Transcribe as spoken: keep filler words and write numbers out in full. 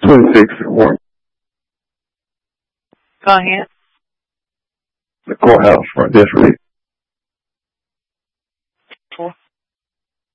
twenty-six front. Go ahead. The courthouse front. That's right.